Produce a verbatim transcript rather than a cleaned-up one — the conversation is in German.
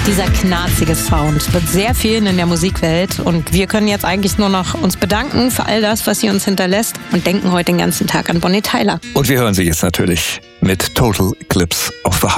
Dieser knarzige Sound wird sehr fehlen in der Musikwelt und wir können jetzt eigentlich nur noch uns bedanken für all das, was sie uns hinterlässt und denken heute den ganzen Tag an Bonnie Tyler. Und wir hören sie jetzt natürlich mit Total Eclipse of the Heart.